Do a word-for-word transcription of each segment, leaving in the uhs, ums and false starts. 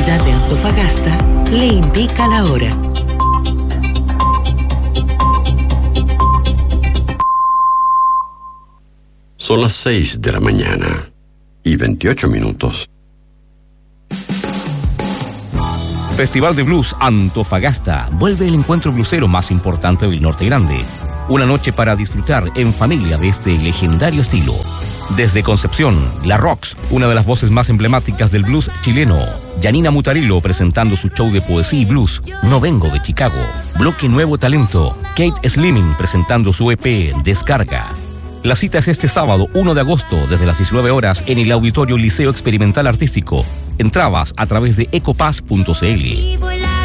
Universidad de Antofagasta le indica la hora. Son las seis de la mañana y veintiocho minutos. Festival de Blues Antofagasta. Vuelve el encuentro blusero más importante del Norte Grande. Una noche para disfrutar en familia de este legendario estilo. Desde Concepción, La Rox, una de las voces más emblemáticas del blues chileno. Yanina Mutarillo presentando su show de poesía y blues, No Vengo de Chicago. Bloque Nuevo Talento. Kate Slimming presentando su E P Descarga. La cita es este sábado uno de agosto desde las diecinueve horas en el Auditorio Liceo Experimental Artístico. Entrabas a través de ecopass punto c l.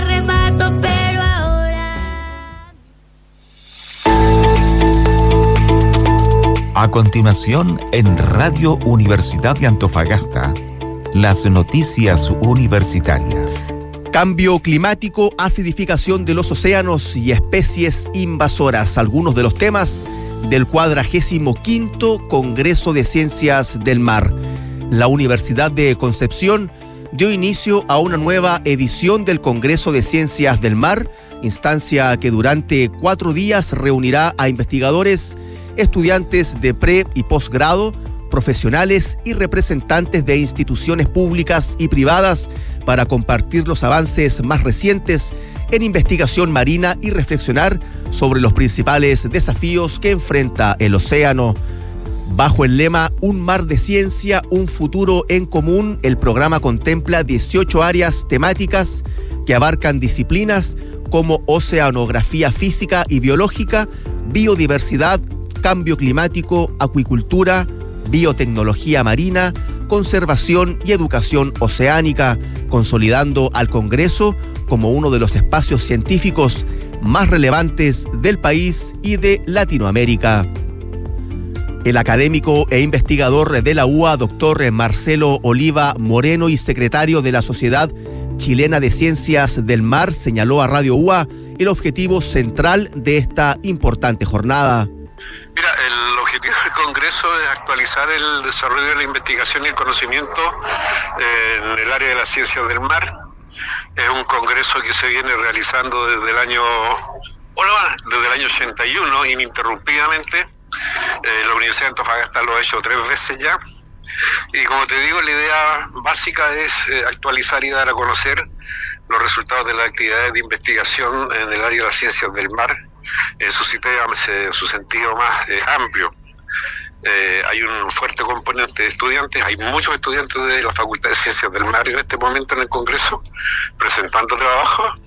A continuación, en Radio Universidad de Antofagasta, las noticias universitarias. Cambio climático, acidificación de los océanos y especies invasoras. Algunos de los temas del cuadragésimo quinto Congreso de Ciencias del Mar. La Universidad de Concepción dio inicio a una nueva edición del Congreso de Ciencias del Mar, instancia que durante cuatro días reunirá a investigadores, estudiantes de pre- y posgrado, profesionales y representantes de instituciones públicas y privadas para compartir los avances más recientes en investigación marina y reflexionar sobre los principales desafíos que enfrenta el océano. Bajo el lema Un mar de ciencia, un futuro en común, el programa contempla dieciocho áreas temáticas que abarcan disciplinas como oceanografía física y biológica, biodiversidad, cambio climático, acuicultura, biotecnología marina, conservación y educación oceánica, consolidando al Congreso como uno de los espacios científicos más relevantes del país y de Latinoamérica. El académico e investigador de la U A, doctor Marcelo Oliva Moreno y secretario de la Sociedad Chilena de Ciencias del Mar, señaló a Radio U A el objetivo central de esta importante jornada. Mira, el objetivo del Congreso es actualizar el desarrollo de la investigación y el conocimiento en el área de las ciencias del mar. Es un congreso que se viene realizando desde el año, hola, desde el año ochenta y uno ininterrumpidamente. Eh, la Universidad de Antofagasta lo ha hecho tres veces ya. Y como te digo, la idea básica es eh, actualizar y dar a conocer los resultados de las actividades de investigación en el área de las ciencias del mar, en su, en su sentido más eh, amplio. Eh, hay un fuerte componente de estudiantes, hay muchos estudiantes de la Facultad de Ciencias del Mar en este momento en el Congreso, presentando trabajos.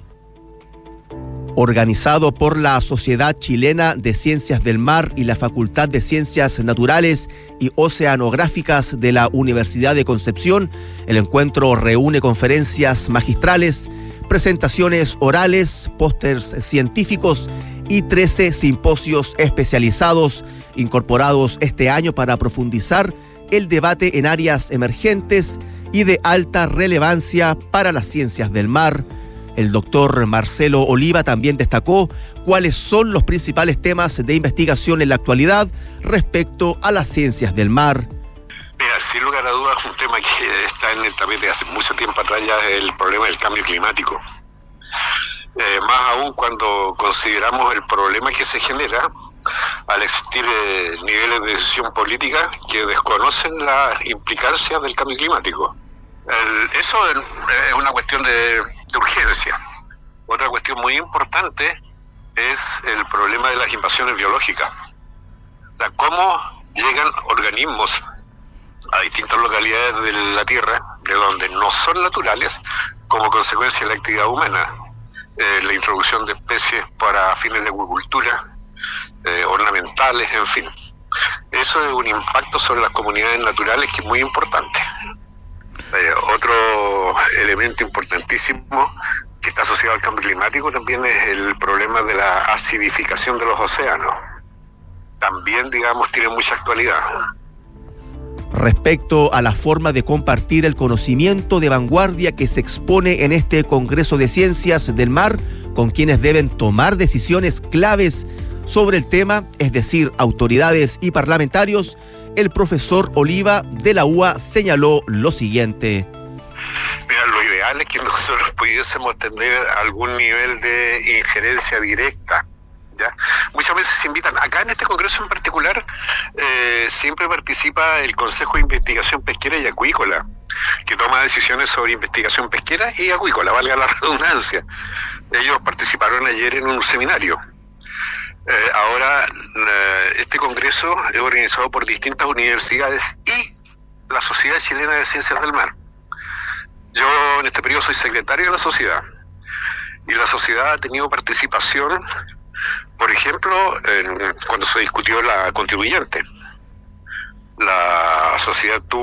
Organizado por la Sociedad Chilena de Ciencias del Mar y la Facultad de Ciencias Naturales y Oceanográficas de la Universidad de Concepción, el encuentro reúne conferencias magistrales, presentaciones orales, pósters científicos y trece simposios especializados incorporados este año para profundizar el debate en áreas emergentes y de alta relevancia para las ciencias del mar. El doctor Marcelo Oliva también destacó cuáles son los principales temas de investigación en la actualidad respecto a las ciencias del mar. Mira, sin lugar a dudas, un tema que está en el tapete hace mucho tiempo atrás ya es el problema del cambio climático. Eh, más aún cuando consideramos el problema que se genera al existir eh, niveles de decisión política que desconocen la implicancia del cambio climático. El, eso es, es una cuestión de, de urgencia. Otra cuestión muy importante es el problema de las invasiones biológicas. O sea, cómo llegan organismos a distintas localidades de la Tierra, de donde no son naturales, como consecuencia de la actividad humana. Eh, la introducción de especies para fines de acuicultura, eh, ornamentales, en fin. Eso es un impacto sobre las comunidades naturales que es muy importante. Eh, otro elemento importantísimo que está asociado al cambio climático también es el problema de la acidificación de los océanos. También, digamos, tiene mucha actualidad. Respecto a la forma de compartir el conocimiento de vanguardia que se expone en este Congreso de Ciencias del Mar, con quienes deben tomar decisiones claves sobre el tema, es decir, autoridades y parlamentarios, el profesor Oliva de la U A señaló lo siguiente. Mira, lo ideal ideal es que nosotros pudiésemos tener algún nivel de injerencia directa. ¿Ya? Muchas veces se invitan, acá en este congreso en particular, eh, siempre participa el Consejo de Investigación Pesquera y Acuícola, que toma decisiones sobre investigación pesquera y acuícola, valga la redundancia. Ellos participaron ayer en un seminario. Eh, ahora, eh, este congreso es organizado por distintas universidades y la Sociedad Chilena de Ciencias del Mar. Yo en este periodo soy secretario de la sociedad, y la sociedad ha tenido participación. Por ejemplo, en, cuando se discutió la constituyente, la sociedad tuvo